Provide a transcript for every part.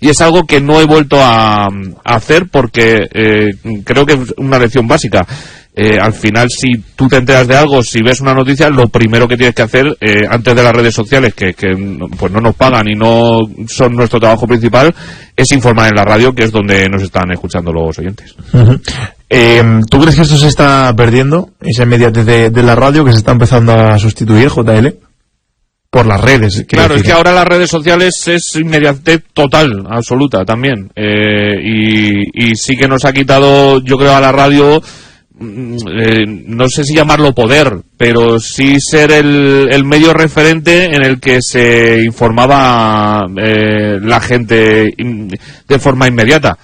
y es algo que no he vuelto a hacer porque creo que es una lección básica. Al final, si tú te enteras de algo, si ves una noticia, lo primero que tienes que hacer antes de las redes sociales, que pues no nos pagan y no son nuestro trabajo principal, es informar en la radio, que es donde nos están escuchando los oyentes. Uh-huh. ¿Tú crees que esto se está perdiendo, esa inmediatez de la radio, que se está empezando a sustituir, JL? Por las redes. Claro, es que ahora las redes sociales es inmediatez total, absoluta también. Y sí que nos ha quitado, yo creo, a la radio, no sé si llamarlo poder, pero sí ser el medio referente en el que se informaba la gente de forma inmediata.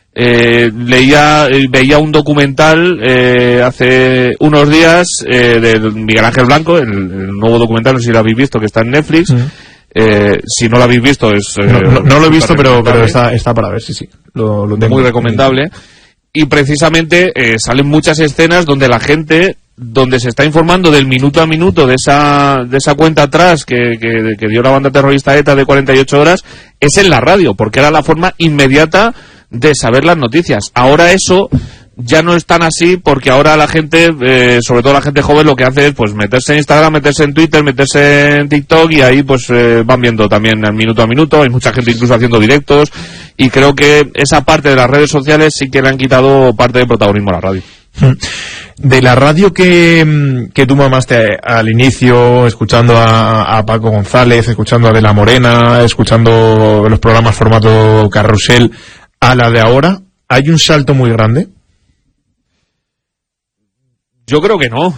Veía un documental hace unos días de Miguel Ángel Blanco, el nuevo documental, no sé si lo habéis visto, que está en Netflix. Si no lo habéis visto es... no lo he visto, pero está para ver, sí. Lo tengo. Muy recomendable. Y precisamente salen muchas escenas donde la gente, donde se está informando del minuto a minuto de esa cuenta atrás que dio la banda terrorista ETA de 48 horas, es en la radio, porque era la forma inmediata de saber las noticias. Ahora eso ya no es tan así, porque ahora la gente, sobre todo la gente joven, lo que hace es pues meterse en Instagram, meterse en Twitter, meterse en TikTok, y ahí pues van viendo también el minuto a minuto. Hay mucha gente incluso haciendo directos, y creo que esa parte de las redes sociales sí que le han quitado parte de protagonismo a la radio. De la radio que tú mamaste al inicio, escuchando a Paco González, escuchando a De la Morena, escuchando los programas formato carrusel, a la de ahora, ¿hay un salto muy grande? Yo creo que no.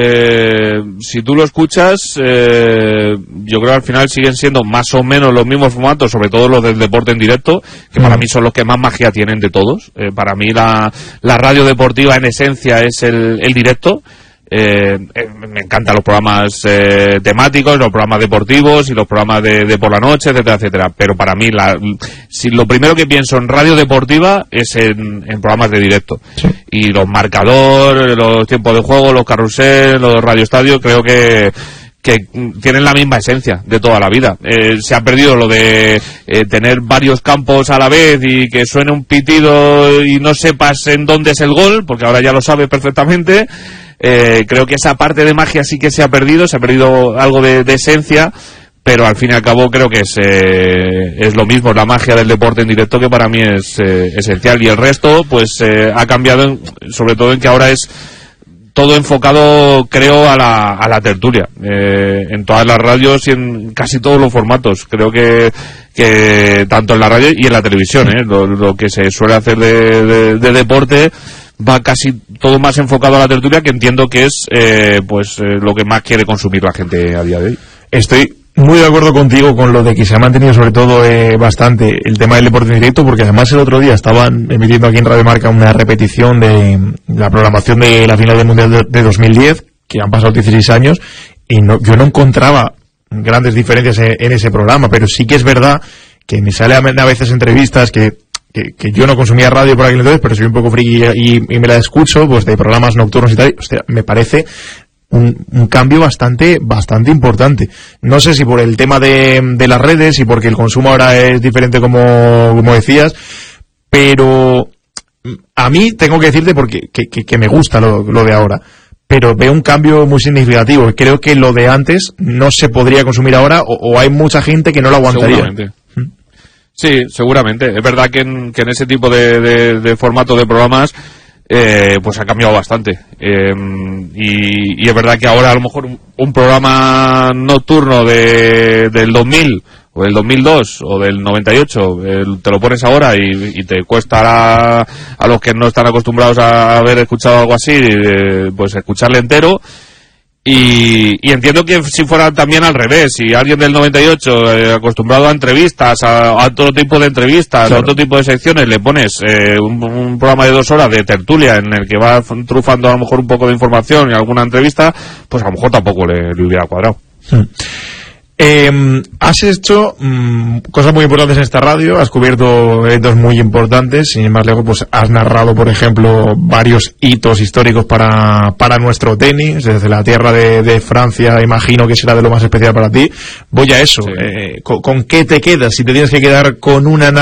Si tú lo escuchas, yo creo que al final siguen siendo más o menos los mismos formatos, sobre todo los del deporte en directo, que para mí son los que más magia tienen de todos. Para mí la radio deportiva en esencia es el directo. Me encantan los programas temáticos, los programas deportivos y los programas de por la noche, etcétera, etcétera. Pero para mí, si lo primero que pienso en radio deportiva es en programas de directo. Sí. Y los marcadores, los tiempos de juego, los carrusel, los radioestadios, creo que tienen la misma esencia de toda la vida. Se ha perdido lo de tener varios campos a la vez y que suene un pitido y no sepas en dónde es el gol, porque ahora ya lo sabes perfectamente. Creo que esa parte de magia sí que se ha perdido algo de esencia, pero al fin y al cabo creo que es lo mismo, la magia del deporte en directo, que para mí es esencial, y el resto pues ha cambiado sobre todo en que ahora es todo enfocado, creo, a la tertulia, en todas las radios y en casi todos los formatos. Creo que tanto en la radio y en la televisión, lo que se suele hacer de deporte va casi todo más enfocado a la tertulia, que entiendo que es lo que más quiere consumir la gente a día de hoy. Estoy muy de acuerdo contigo con lo de que se ha mantenido sobre todo bastante el tema del deporte en directo, porque además el otro día estaban emitiendo aquí en Radio Marca una repetición de la programación de la final del Mundial de 2010, que han pasado 16 años, y yo no encontraba grandes diferencias en ese programa, pero sí que es verdad que me sale a veces entrevistas que yo no consumía radio por aquel entonces, pero soy un poco friki y me la escucho, pues de programas nocturnos y tal. Hostia, me parece un cambio bastante importante. No sé si por el tema de las redes y porque el consumo ahora es diferente, como decías, pero a mí tengo que decirte porque que me gusta lo de ahora, pero veo un cambio muy significativo. Creo que lo de antes no se podría consumir ahora, o hay mucha gente que no lo aguantaría. Seguramente. Sí, seguramente. Es verdad que en ese tipo de formato de programas pues ha cambiado bastante. Y es verdad que ahora a lo mejor un programa nocturno del 2000 o del 2002 o del 98 te lo pones ahora y te cuesta a los que no están acostumbrados a haber escuchado algo así, pues escucharle entero. Y entiendo que si fuera también al revés, si alguien del 98 acostumbrado a entrevistas, a otro tipo de entrevistas, claro, a otro tipo de secciones, le pones un programa de 2 horas de tertulia en el que va trufando a lo mejor un poco de información y alguna entrevista, pues a lo mejor tampoco le hubiera cuadrado. Has hecho cosas muy importantes en esta radio, has cubierto eventos muy importantes, sin ir más lejos, pues has narrado, por ejemplo, varios hitos históricos para nuestro tenis, desde la tierra de Francia. Imagino que será de lo más especial para ti. Voy a eso, sí. ¿Con qué te quedas? Si te tienes que quedar con una